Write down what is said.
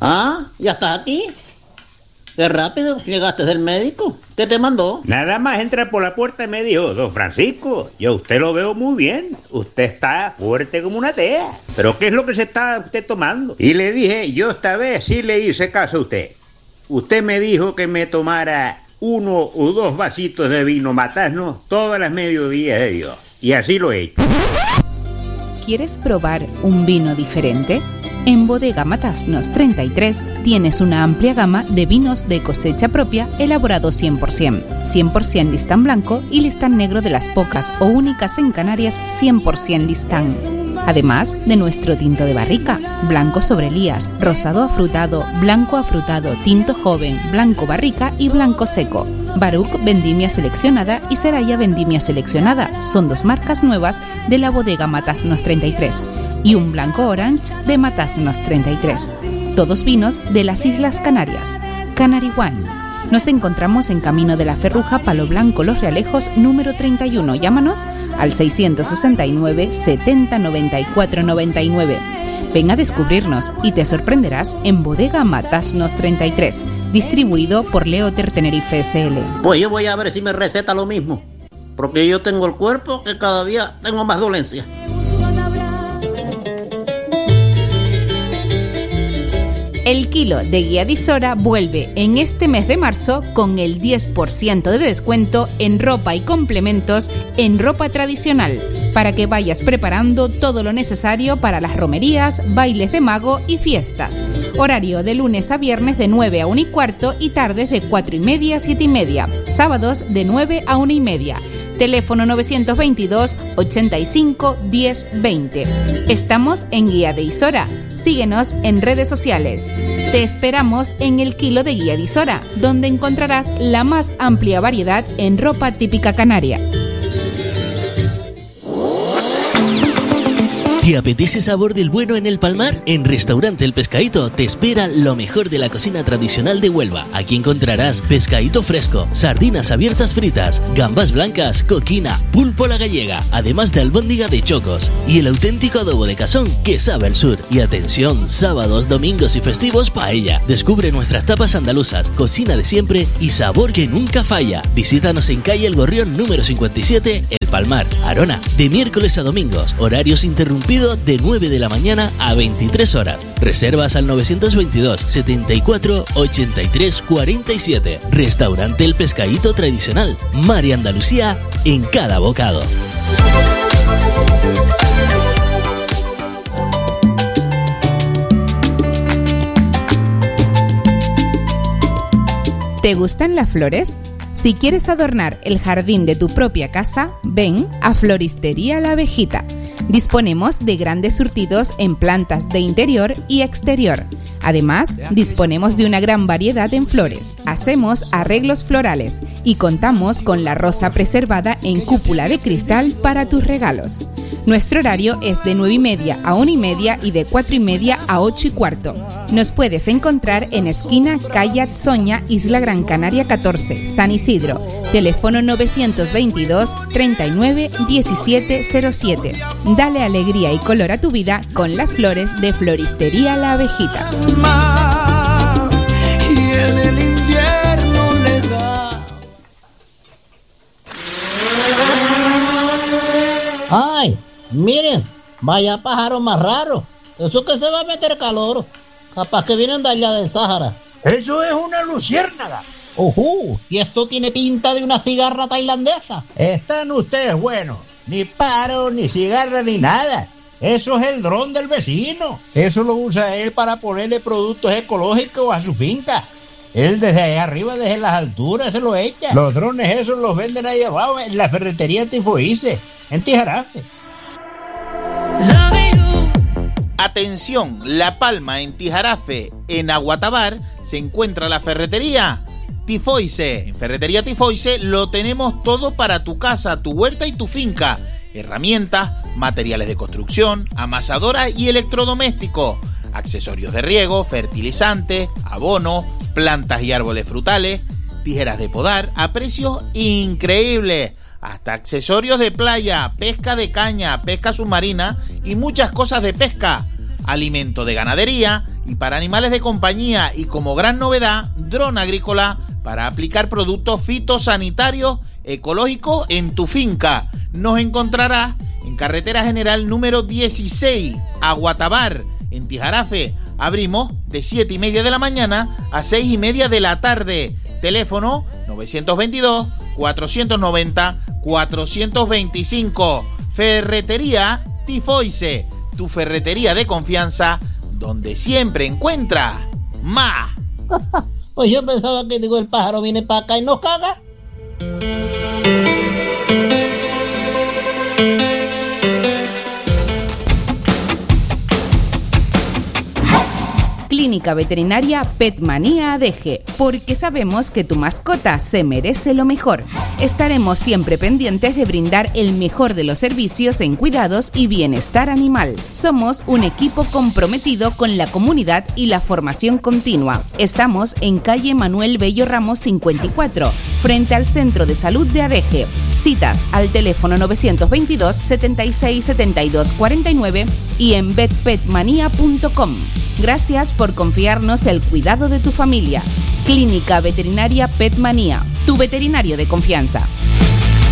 Ah, ¿ya estás aquí? Qué rápido llegaste del médico. ¿Qué te mandó? Nada más entrar por la puerta y me dijo: don Francisco, yo usted lo veo muy bien. Usted está fuerte como una tea. ¿Pero qué es lo que se está usted tomando? Y le dije: yo esta vez sí le hice caso a usted. Usted me dijo que me tomara 1 o 2 vasitos de vino Matasnos todas las mediodías de Dios. Y así lo he hecho. ¿Quieres probar un vino diferente? En Bodega Matasnos 33 tienes una amplia gama de vinos de cosecha propia elaborados 100% listán blanco y listán negro de las pocas o únicas en Canarias 100% listán. Además de nuestro tinto de barrica, blanco sobre Elías, rosado afrutado, blanco afrutado, tinto joven, blanco barrica y blanco seco. Baruch Vendimia Seleccionada y Seraya Vendimia Seleccionada son 2 marcas nuevas de la Bodega Matasnos 33 y un blanco orange de Matasnos 33. Todos vinos de las Islas Canarias. Canary One. Nos encontramos en Camino de la Ferruja, Palo Blanco, Los Realejos, número 31. Llámanos al 669 70 94 99. Ven a descubrirnos y te sorprenderás en Bodega Matasnos 33, distribuido por Leoter Tenerife SL. Pues yo voy a ver si me receta lo mismo, porque yo tengo el cuerpo que cada día tengo más dolencias. El kilo de Guía de Isora vuelve en este mes de marzo con el 10% de descuento en ropa y complementos en ropa tradicional, para que vayas preparando todo lo necesario para las romerías, bailes de mago y fiestas. Horario de lunes a viernes de 9 a 1 y cuarto y tardes de 4 y media a 7 y media. Sábados de 9 a 1 y media. Teléfono 922 85 10 20. Estamos en Guía de Isora. Síguenos en redes sociales. Te esperamos en el kilo de Guía de Isora, donde encontrarás la más amplia variedad en ropa típica canaria. ¿Te apetece sabor del bueno en el Palmar? En Restaurante El Pescadito te espera lo mejor de la cocina tradicional de Huelva. Aquí encontrarás pescadito fresco, sardinas abiertas fritas, gambas blancas, coquina, pulpo a la gallega, además de albóndiga de chocos y el auténtico adobo de cazón que sabe al sur. Y atención, sábados, domingos y festivos paella. Descubre nuestras tapas andaluzas, cocina de siempre y sabor que nunca falla. Visítanos en calle El Gorrión número 57, El Palmar, Arona, de miércoles a domingos, horarios interrumpidos de 9 de la mañana a 23 horas. Reservas al 922 74 83 47. Restaurante El Pescadito Tradicional. Mar y Andalucía en cada bocado. ¿Te gustan las flores? Si quieres adornar el jardín de tu propia casa, ven a Floristería La Abejita. Disponemos de grandes surtidos en plantas de interior y exterior. Además, disponemos de una gran variedad en flores. Hacemos arreglos florales y contamos con la rosa preservada en cúpula de cristal para tus regalos. Nuestro horario es de 9:30 a 1:30 y de 4:30 a 8:15. Nos puedes encontrar en esquina calle Atsoña, Isla Gran Canaria 14, San Isidro. Teléfono 922 39 17 07. Dale alegría y color a tu vida con las flores de Floristería La Abejita. Y en el invierno le da. ¡Ay! Miren, vaya pájaro más raro. Eso que se va a meter calor. Capaz que vienen de allá del Sáhara. Eso es una luciérnaga. Y esto tiene pinta de una cigarra tailandesa. Están ustedes buenos. Ni paro, ni cigarra, ni nada. Eso es el dron del vecino. Eso lo usa él para ponerle productos ecológicos a su finca. Él desde allá arriba, desde las alturas, se lo echa. Los drones esos los venden ahí abajo en la ferretería Tifoice, en Tijarafe. Atención, La Palma, en Tijarafe, en Aguatabar, se encuentra la ferretería Tifoice. En Ferretería Tifoice lo tenemos todo para tu casa, tu huerta y tu finca. Herramientas, materiales de construcción, amasadoras y electrodomésticos, accesorios de riego, fertilizantes, abono, plantas y árboles frutales, tijeras de podar a precios increíbles, hasta accesorios de playa, pesca de caña, pesca submarina y muchas cosas de pesca. alimento de ganadería y para animales de compañía, y como gran novedad, dron agrícola para aplicar productos fitosanitarios ecológicos en tu finca. Nos encontrarás en Carretera General número 16, Aguatabar, en Tijarafe. Abrimos de 7:30 de la mañana a 6:30 de la tarde. Teléfono 922-490-425. Ferretería Tifoise, tu ferretería de confianza, donde siempre encuentras más. Pues yo pensaba que el pájaro viene para acá y nos caga. Clínica Veterinaria Petmanía Adeje, porque sabemos que tu mascota se merece lo mejor. Estaremos siempre pendientes de brindar el mejor de los servicios en cuidados y bienestar animal. Somos un equipo comprometido con la comunidad y la formación continua. Estamos en calle Manuel Bello Ramos 54, frente al Centro de Salud de Adeje. Citas al teléfono 922 76 72 49 y en vetpetmanía.com. Gracias por confiarnos el cuidado de tu familia. Clínica Veterinaria Petmanía, tu veterinario de confianza.